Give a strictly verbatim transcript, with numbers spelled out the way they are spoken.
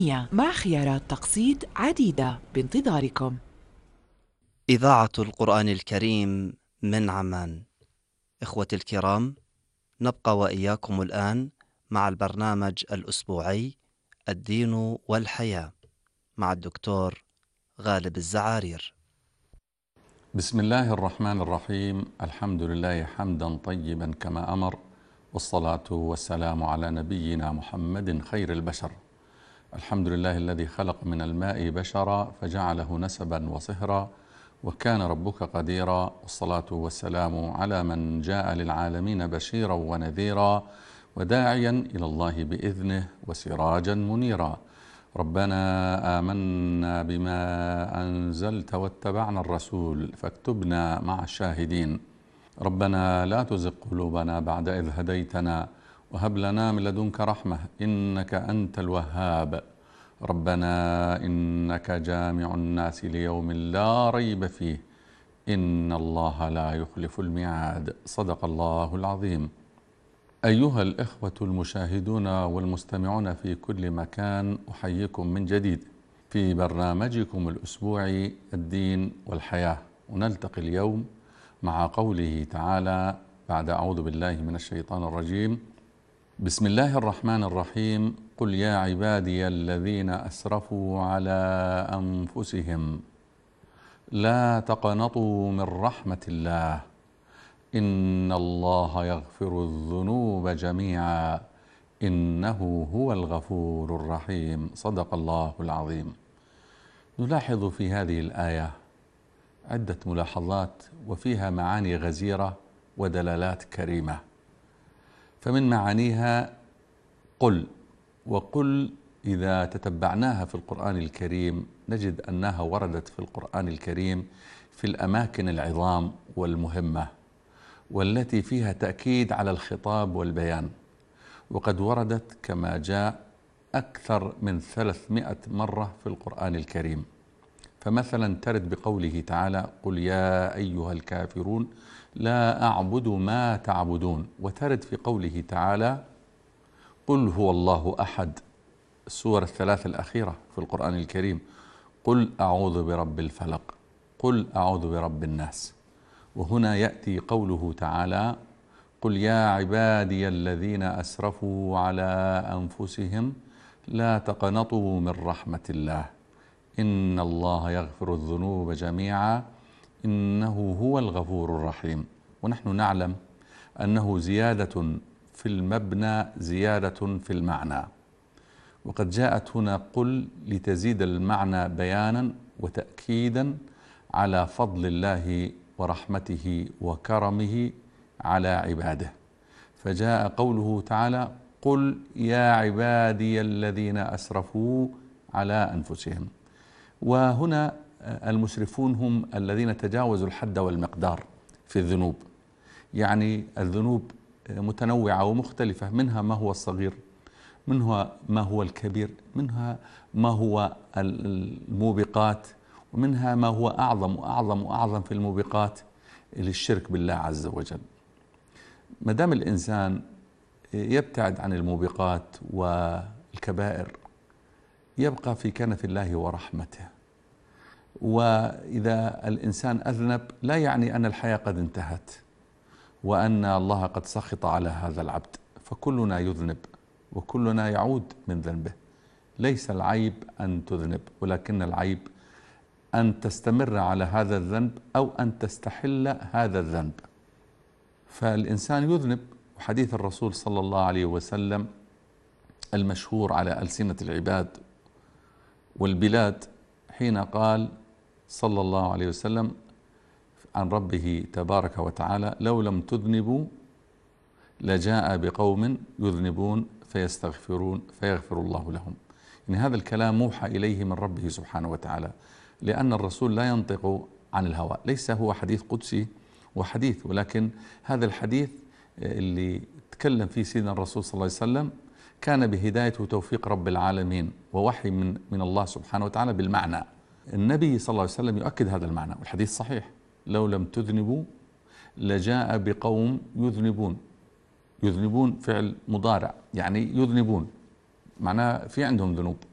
مع خيارات تقسيط عديدة بانتظاركم. إذاعة القرآن الكريم من عمان. إخوتي الكرام، نبقى وإياكم الآن مع البرنامج الأسبوعي الدين والحياة مع الدكتور غالب الزعارير. بسم الله الرحمن الرحيم. الحمد لله حمدا طيبا كما أمر، والصلاة والسلام على نبينا محمد خير البشر. الحمد لله الذي خلق من الماء بشرا فجعله نسبا وصهرا، وكان ربك قديرا. والصلاة والسلام على من جاء للعالمين بشيرا ونذيرا، وداعيا إلى الله بإذنه وسراجا منيرا. ربنا آمنا بما أنزلت واتبعنا الرسول فاكتبنا مع الشاهدين. ربنا لا تزغ قلوبنا بعد إذ هديتنا وهب لنا من لدنك رحمة إنك أنت الوهاب. ربنا إنك جامع الناس ليوم لا ريب فيه إن الله لا يخلف الميعاد. صدق الله العظيم. أيها الإخوة المشاهدون والمستمعون في كل مكان، أحييكم من جديد في برنامجكم الأسبوعي الدين والحياة، ونلتقي اليوم مع قوله تعالى بعد أعوذ بالله من الشيطان الرجيم: بسم الله الرحمن الرحيم. قل يا عبادي الذين أسرفوا على أنفسهم لا تقنطوا من رحمة الله إن الله يغفر الذنوب جميعا إنه هو الغفور الرحيم. صدق الله العظيم. نلاحظ في هذه الآية عدة ملاحظات وفيها معاني غزيرة ودلالات كريمة. فمن معانيها قل، وقل إذا تتبعناها في القرآن الكريم نجد أنها وردت في القرآن الكريم في الأماكن العظام والمهمة، والتي فيها تأكيد على الخطاب والبيان، وقد وردت كما جاء أكثر من ثلاثمائة مرة في القرآن الكريم. فمثلا ترد بقوله تعالى: قل يا أيها الكافرون لا أعبد ما تعبدون. وترد في قوله تعالى: قل هو الله أحد. السور الثلاث الأخيرة في القرآن الكريم: قل أعوذ برب الفلق، قل أعوذ برب الناس. وهنا يأتي قوله تعالى: قل يا عبادي الذين أسرفوا على أنفسهم لا تقنطوا من رحمة الله إن الله يغفر الذنوب جميعا إنه هو الغفور الرحيم. ونحن نعلم أنه زيادة في المبنى زيادة في المعنى، وقد جاءت هنا قل لتزيد المعنى بيانا وتأكيدا على فضل الله ورحمته وكرمه على عباده. فجاء قوله تعالى: قل يا عبادي الذين أسرفوا على أنفسهم. وهنا المسرفون هم الذين تجاوزوا الحد والمقدار في الذنوب، يعني الذنوب متنوعة ومختلفة، منها ما هو الصغير، منها ما هو الكبير، منها ما هو الموبقات، ومنها ما هو أعظم وأعظم وأعظم في الموبقات للشرك بالله عز وجل. ما دام الإنسان يبتعد عن الموبقات والكبائر يبقى في كنف الله ورحمته. وإذا الإنسان أذنب لا يعني أن الحياة قد انتهت وأن الله قد سخط على هذا العبد، فكلنا يذنب وكلنا يعود من ذنبه. ليس العيب أن تذنب، ولكن العيب أن تستمر على هذا الذنب أو أن تستحل هذا الذنب. فالإنسان يذنب. وحديث الرسول صلى الله عليه وسلم المشهور على ألسنة العباد والبلاد حين قال صلى الله عليه وسلم عن ربه تبارك وتعالى: لو لم تذنبوا لجاء بقوم يذنبون فيستغفرون فيغفر الله لهم. يعني هذا الكلام موحى إليه من ربه سبحانه وتعالى، لأن الرسول لا ينطق عن الهوى، ليس هو حديث قدسي وحديث، ولكن هذا الحديث اللي تكلم فيه سيدنا الرسول صلى الله عليه وسلم كان بهداية وتوفيق رب العالمين ووحي من من الله سبحانه وتعالى بالمعنى. النبي صلى الله عليه وسلم يؤكد هذا المعنى، والحديث صحيح: لو لم تذنبوا لجاء بقوم يذنبون. يذنبون فعل مضارع، يعني يذنبون معناه في عندهم ذنوب.